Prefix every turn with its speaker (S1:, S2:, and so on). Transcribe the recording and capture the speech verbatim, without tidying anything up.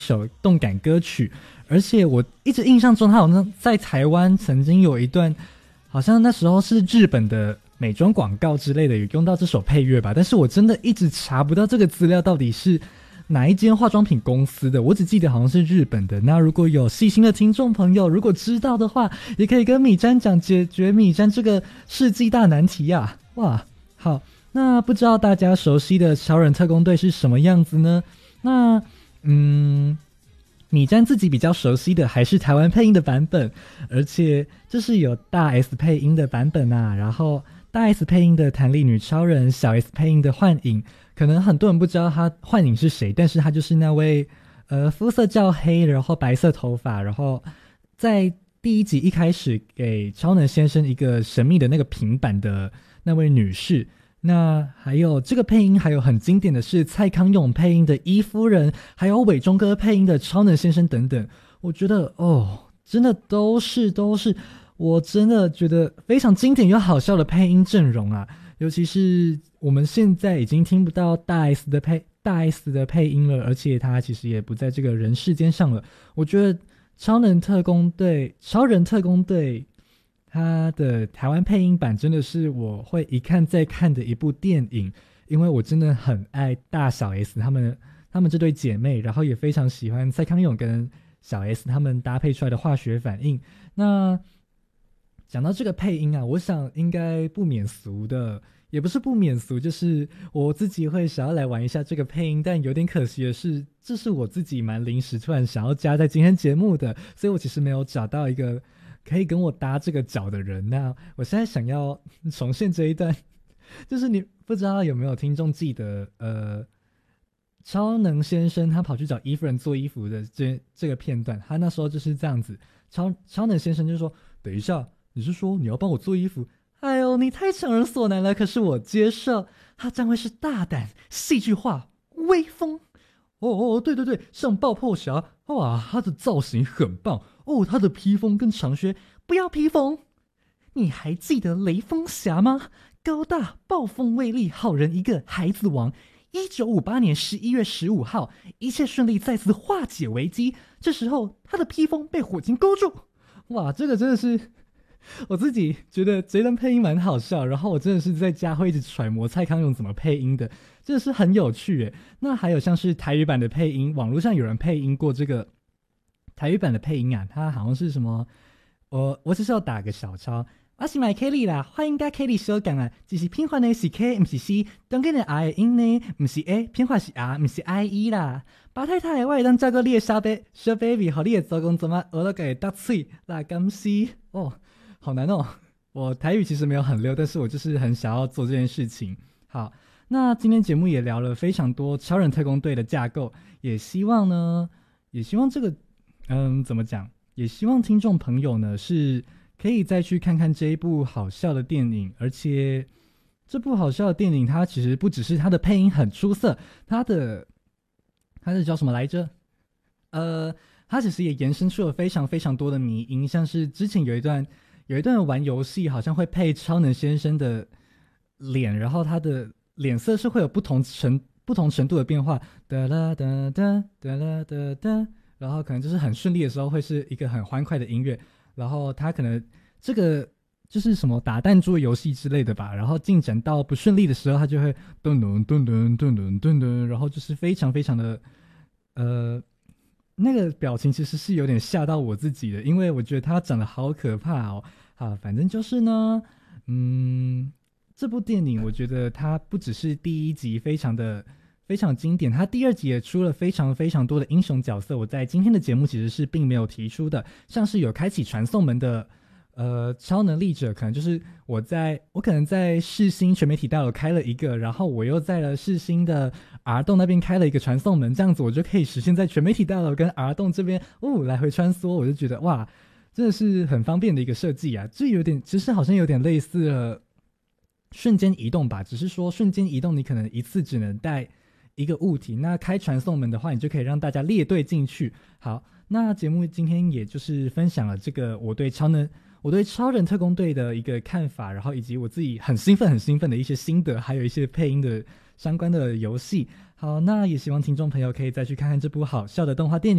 S1: 首动感歌曲，而且我一直印象中他好像在台湾曾经有一段，好像那时候是日本的美妆广告之类的有用到这首配乐吧，但是我真的一直查不到这个资料到底是哪一间化妆品公司的，我只记得好像是日本的。那如果有细心的听众朋友如果知道的话，也可以跟米詹讲解决米詹这个世纪大难题啊。哇，好，那不知道大家熟悉的超人特工队是什么样子呢？那嗯，米詹自己比较熟悉的还是台湾配音的版本，而且这是有大 S 配音的版本啊，然后大 S 配音的弹力女超人，小 S 配音的幻影。可能很多人不知道他幻影是谁，但是他就是那位呃肤色较黑，然后白色头发，然后在第一集一开始给超能先生一个神秘的那个平板的那位女士。那还有这个配音还有很经典的是蔡康永配音的伊夫人，还有伟忠哥配音的超能先生等等。我觉得哦，真的都是都是我真的觉得非常经典又好笑的配音阵容啊。尤其是我们现在已经听不到大 S 的配大 S 的配音了，而且他其实也不在这个人世间上了。我觉得超能特工队超人特工队他的台湾配音版真的是我会一看再看的一部电影，因为我真的很爱大小 S 他们他们这对姐妹，然后也非常喜欢蔡康永跟小 S 他们搭配出来的化学反应。那讲到这个配音啊，我想应该不免俗的，也不是不免俗，就是我自己会想要来玩一下这个配音，但有点可惜的是，这是我自己蛮临时突然想要加在今天节目的，所以我其实没有找到一个可以跟我搭这个角的人。那我现在想要重现这一段，就是你不知道有没有听众记得，呃，超能先生他跑去找伊夫人做衣服的这这个片段，他那时候就是这样子，超超能先生就说：“等一下，你是说你要帮我做衣服？哎呦，你太强人所难了，可是我接受。他将会是大胆、戏剧化、威风。哦哦，对对对，像爆破侠，哇，他的造型很棒哦，他的披风跟长靴，不要披风。你还记得雷锋侠吗？高大、暴风威力，好人一个，孩子王。一九五八年十一月十五号，一切顺利，再次化解危机。这时候，他的披风被火警勾住。哇，这个真的是我自己觉得这段配音蛮好笑，然后我真的是在家会一直揣摩蔡康永怎么配音的，真的是很有趣耶。那还有像是台语版的配音，网络上有人配音过这个台语版的配音啊，它好像是什么，我我只是要打个小抄。我是买 Kelly 啦，欢迎跟 Kelly 相共啊，只是拼换的是 K 不是 C， 当今的 I 的音呢不是 A， 拼换是 R 不是 I E 啦。八太太，我会当照顾你的小 baby 小 baby， 和你的做工怎么学到给搭嘴啦，感谢哦，好难哦。我台语其实没有很溜，但是我就是很想要做这件事情。好，那今天节目也聊了非常多超人特工队的架构，也希望呢，也希望这个嗯怎么讲，也希望听众朋友呢是可以再去看看这一部好笑的电影，而且这部好笑的电影它其实不只是它的配音很出色，它的它是叫什么来着？呃，它其实也延伸出了非常非常多的迷因，像是之前有一段有一段玩游戏好像会配超能先生的脸，然后他的脸色是会有不同程不同程度的变化，哒啦哒哒哒啦哒哒，然后可能就是很顺利的时候会是一个很欢快的音乐，然后他可能这个就是什么打弹珠游戏之类的吧，然后进展到不顺利的时候，他就会噔噔噔噔噔噔噔噔，然后就是非常非常的呃。那个表情其实是有点吓到我自己的，因为我觉得他长得好可怕哦。好，反正就是呢，嗯，这部电影我觉得它不只是第一集非常的非常经典，它第二集也出了非常非常多的英雄角色，我在今天的节目其实是并没有提出的，像是有开启传送门的呃超能力者，可能就是我在我可能在世新全媒体大楼开了一个，然后我又在了世新的 R 栋那边开了一个传送门，这样子我就可以实现在全媒体大楼跟 R 栋这边哦来回穿梭，我就觉得哇，真的是很方便的一个设计啊。这有点其实好像有点类似了瞬间移动吧，只是说瞬间移动你可能一次只能带一个物体，那开传送门的话你就可以让大家列队进去。好，那节目今天也就是分享了这个我对超能我对超人特工队的一个看法，然后以及我自己很兴奋很兴奋的一些心得，还有一些配音的相关的游戏。好，那也希望听众朋友可以再去看看这部好笑的动画电影。